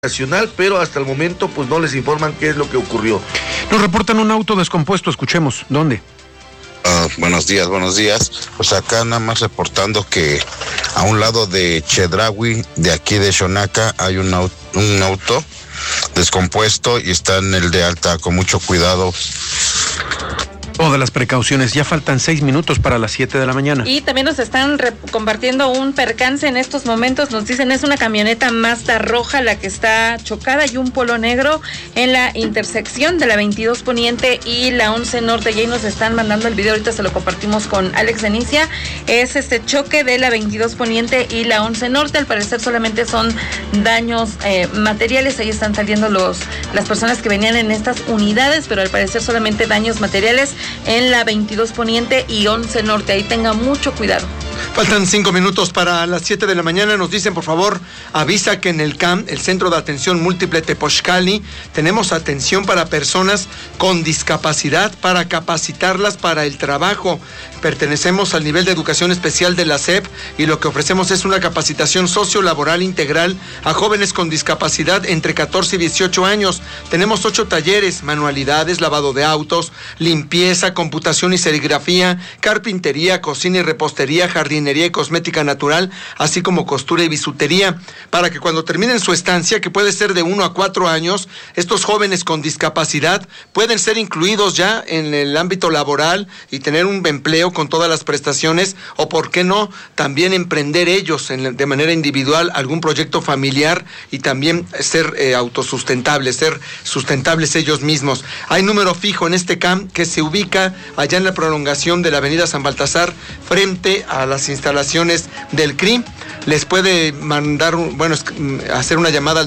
nacional, pero hasta el momento pues no les informan qué es lo que ocurrió. Nos reportan un auto descompuesto, escuchemos, ¿dónde? Buenos días. Pues acá nada más reportando que a un lado de Chedraui, de aquí de Xonaca, hay un auto descompuesto y está en el de alta, con mucho cuidado. Todas las precauciones, ya faltan 6 minutos para las 7 de la mañana. Y también nos están compartiendo un percance en estos momentos, nos dicen es una camioneta Mazda roja la que está chocada y un Polo negro en la intersección de la 22 Poniente y la 11 Norte, y ahí nos están mandando el video, ahorita se lo compartimos con Alex Denicia. Es este choque de la 22 Poniente y la 11 Norte, al parecer solamente son daños materiales, ahí están saliendo las personas que venían en estas unidades, pero al parecer solamente daños materiales en la 22 Poniente y 11 Norte. Ahí tenga mucho cuidado. Faltan 5 minutos para las 7 de la mañana. Nos dicen, por favor, avisa que en el CAM, el Centro de Atención Múltiple Tepochcali, tenemos atención para personas con discapacidad, para capacitarlas para el trabajo. Pertenecemos al nivel de educación especial de la SEP y lo que ofrecemos es una capacitación sociolaboral integral a jóvenes con discapacidad entre 14 y 18 años. Tenemos 8 talleres: manualidades, lavado de autos, limpieza, computación y serigrafía, carpintería, cocina y repostería, jardinería y cosmética natural, así como costura y bisutería, para que cuando terminen su estancia, que puede ser de 1 a 4 años, estos jóvenes con discapacidad pueden ser incluidos ya en el ámbito laboral y tener un empleo con todas las prestaciones, o por qué no, también emprender ellos de manera individual algún proyecto familiar y también ser autosustentables, ser sustentables ellos mismos. Hay número fijo en este CAM que se ubica allá en la prolongación de la avenida San Baltasar, frente a las instalaciones del CRI. Les puede mandar, hacer una llamada al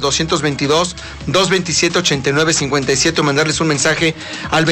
222-227-8957 o mandarles un mensaje al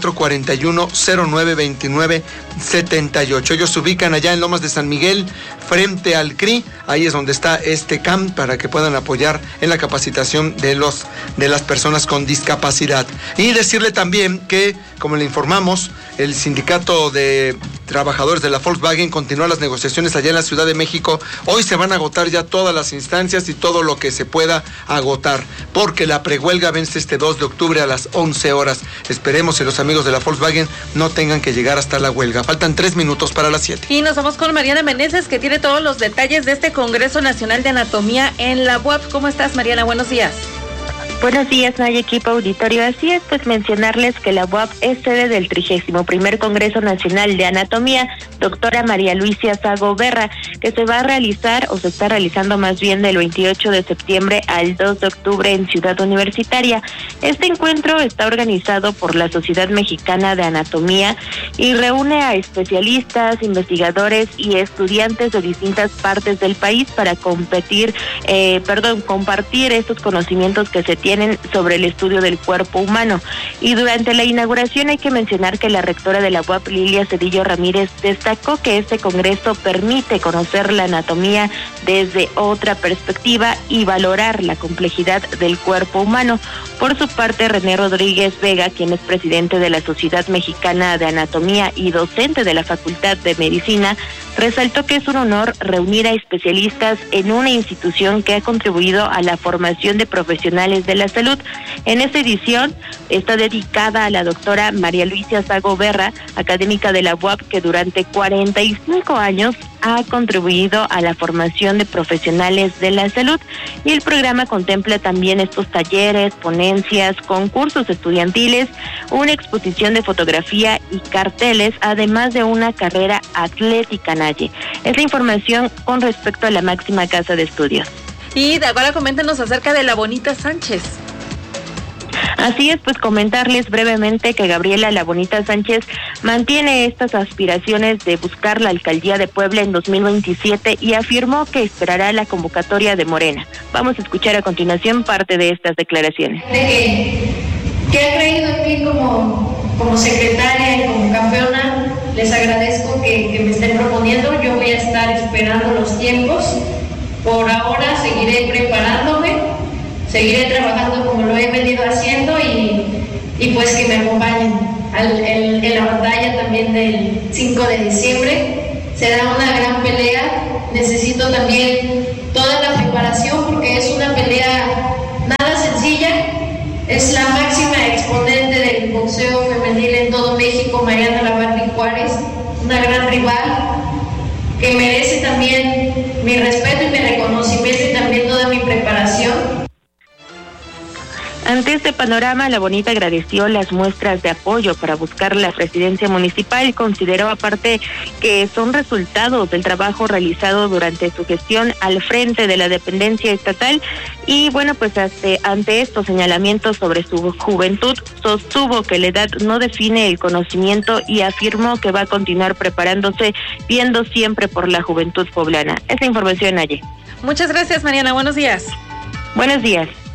2441-0929-78. Ellos se ubican allá en Lomas de San Miguel, frente al CRI. Ahí es donde está este CAM para que puedan apoyar en la capacitación de las personas con discapacidad. Y decirle también que, como le informamos, el sindicato de trabajadores de la Volkswagen continúa las negociaciones allá en la Ciudad de México. Hoy se van a agotar ya todas las instancias y todo lo que se pueda agotar, porque la prehuelga vence este 2 de octubre a las 11 horas. Esperemos que los amigos de la Volkswagen no tengan que llegar hasta la huelga. Faltan 3 minutos para las 7. Y nos vamos con Mariana Meneses, que tiene todos los detalles de este Congreso Nacional de Anatomía en la UAP. ¿Cómo estás, Mariana? Buenos días. Buenos días, Naya, equipo auditorio. Así es, pues mencionarles que la UAP es sede del 31º Congreso Nacional de Anatomía, doctora María Luisa Sago Berra, que se va a realizar, o se está realizando más bien, del 28 de septiembre al 2 de octubre en Ciudad Universitaria. Este encuentro está organizado por la Sociedad Mexicana de Anatomía y reúne a especialistas, investigadores y estudiantes de distintas partes del país para compartir estos conocimientos que se tienen sobre el estudio del cuerpo humano. Y durante la inauguración hay que mencionar que la rectora de la UAP, Lilia Cedillo Ramírez, destacó que este congreso permite conocer la anatomía desde otra perspectiva y valorar la complejidad del cuerpo humano. Por su parte, René Rodríguez Vega, quien es presidente de la Sociedad Mexicana de Anatomía y docente de la Facultad de Medicina, resaltó que es un honor reunir a especialistas en una institución que ha contribuido a la formación de profesionales de la salud. En esta edición está dedicada a la doctora María Luisa Sago Berra, académica de la UAP, que durante 45 años ha contribuido a la formación de profesionales de la salud, y el programa contempla también estos talleres, ponencias, concursos estudiantiles, una exposición de fotografía y carteles, además de una carrera atlética, Naye. Es la información con respecto a la máxima casa de estudios. Y ahora coméntanos acerca de la Bonita Sánchez. Así es, pues comentarles brevemente que Gabriela La Bonita Sánchez mantiene estas aspiraciones de buscar la alcaldía de Puebla en 2027 y afirmó que esperará la convocatoria de Morena. Vamos a escuchar a continuación parte de estas declaraciones. Que ha creído en mí como secretaria y como campeona, les agradezco que me estén proponiendo. Yo voy a estar esperando los tiempos. Por ahora seguiré preparándome, seguiré trabajando como lo he venido haciendo y pues que me acompañen en la batalla también del 5 de diciembre. Será una gran pelea, necesito también toda la preparación porque es una pelea una gran rival, que merece también mi respeto y mi reconocimiento y también toda mi preparación. Ante este panorama, La Bonita agradeció las muestras de apoyo para buscar la presidencia municipal y consideró aparte que son resultados del trabajo realizado durante su gestión al frente de la dependencia estatal y bueno, pues ante estos señalamientos sobre su juventud, sostuvo que la edad no define el conocimiento y afirmó que va a continuar preparándose viendo siempre por la juventud poblana. Esa información allí. Muchas gracias, Mariana. Buenos días. Buenos días.